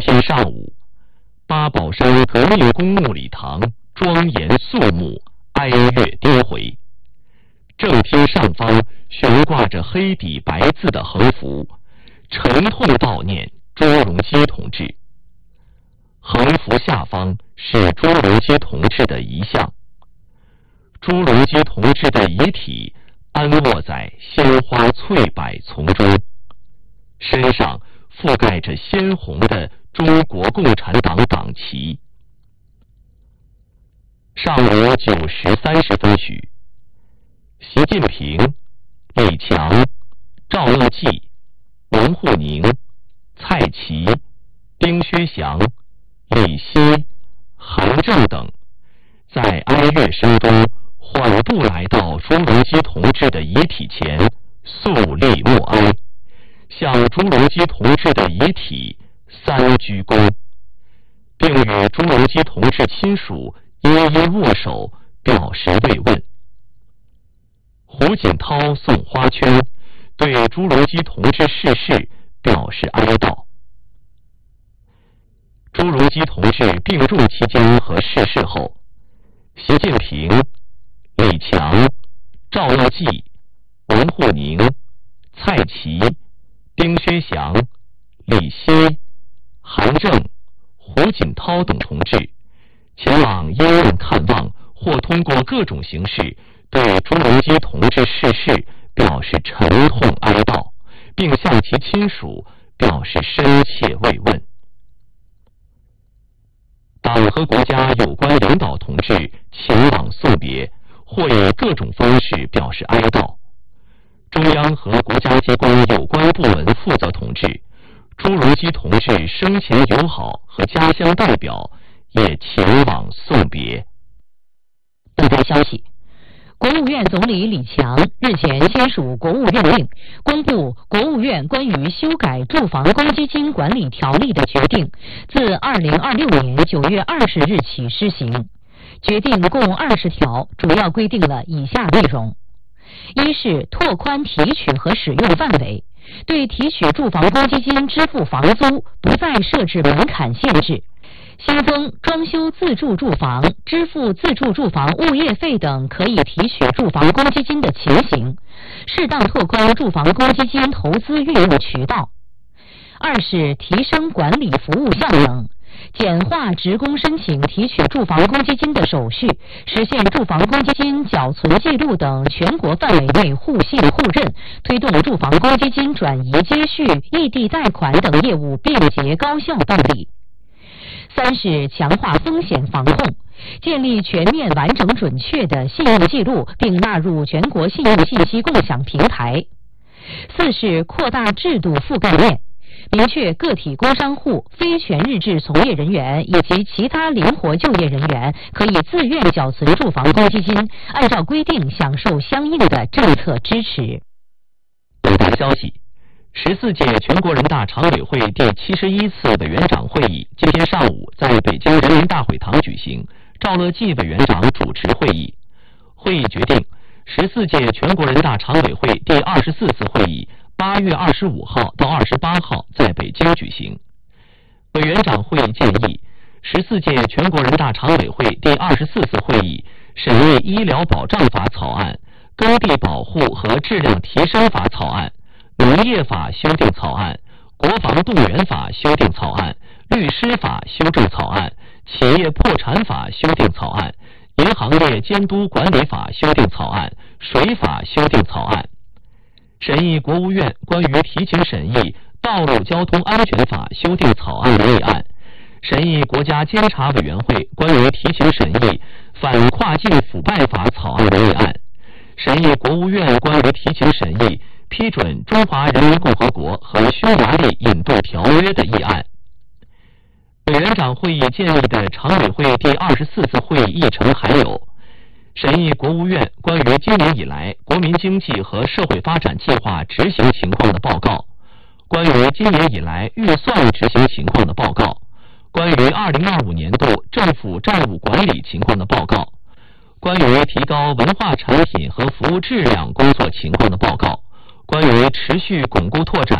天上午，八宝山革命公墓礼堂庄严肃穆，哀乐颠回。正厅上方悬挂着黑底白字的横幅，沉痛悼念朱镕基同志。横幅下方是朱镕基同志的遗像，朱镕基同志的遗体安卧在鲜花翠柏丛中，身上覆盖着鲜红的中国共产党党旗。上午9时30分许，习近平、李强、赵乐际、王沪宁、蔡奇、丁薛祥、李希、韩正等在哀乐声中缓步来到朱镕基同志的遗体前，肃立默哀，向朱镕基同志的遗体3鞠躬，并与朱镕基同志亲属一一握手，表示慰问。胡锦涛送花圈，对朱镕基同志逝世表示哀悼。朱镕基同志病重期间和逝世后，习近平、李强、赵乐际、王沪宁、蔡奇、丁薛祥、李希、韩正、胡锦涛等同志前往医院看望，或通过各种形式对朱镕基同志逝世表示沉痛哀悼，并向其亲属表示深切慰问。党和国家有关领导同志前往送别，或以各种方式表示哀悼。中央和国家机关有关部门负责同志、朱镕基同志生前友好和家乡代表也前往送别。 本台消息，国务院总理李强日前签署国务院令，公布国务院关于修改住房公积金管理条例的决定，自2026年9月20日起施行。决定共20条，主要规定了以下内容：一是拓宽提取和使用范围，对提取住房公积金支付房租不再设置门槛限制，新增装修自住住房、支付自住住房物业费等可以提取住房公积金的情形，适当拓宽住房公积金投资运用渠道。二是提升管理服务效能，简化职工申请提取住房公积金的手续，实现住房公积金缴存记录等全国范围内互信互认，推动住房公积金转移接续、异地贷款等业务便捷高效办理。三是强化风险防控，建立全面完整准确的信用记录，并纳入全国信用信息共享平台。四是扩大制度覆盖面，明确个体工商户、非全日制从业人员以及其他灵活就业人员可以自愿缴存住房公积金，按照规定享受相应的政策支持。 本台消息，14届全国人大常委会第71次委员长会议今天上午在北京人民大会堂举行，赵乐际委员长主持会议。会议决定，14届全国人大常委会第24次会议8月25号到28号在北京举行。委员长会议建议，14届全国人大常委会第24次会议审议《医疗保障法》草案、耕地保护和质量提升法草案、农业法修订草案、国防动员法修订草案、律师法修正草案、企业破产法修订草案、银行业监督管理法修订草案、水法修订草案。审议国务院关于提请审议道路交通安全法修订草案的议案，审议国家监察委员会关于提请审议反跨境腐败法草案的议案，审议国务院关于提请审议批准中华人民共和国和匈牙利引渡条约的议案。委员长会议建议的常委会第24次会议议程还有：审议国务院关于今年以来国民经济和社会发展计划执行情况的报告，关于今年以来预算执行情况的报告，关于2025年度政府债务管理情况的报告，关于提高文化产品和服务质量工作情况的报告，关于持续巩固拓展